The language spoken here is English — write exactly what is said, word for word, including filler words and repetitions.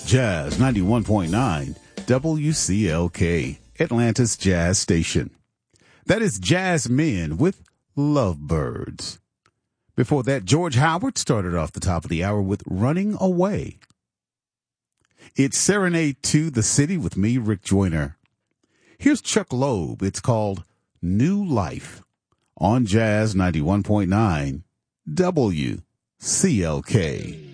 Jazz ninety-one point nine, W C L K, Atlanta's Jazz Station. That is Jazzmen with Lovebirds. Before that, George Howard started off the top of the hour with Running Away. It's Serenade to the City with me, Rick Joyner. Here's Chuck Loeb. It's called New Life on Jazz ninety-one point nine, W C L K.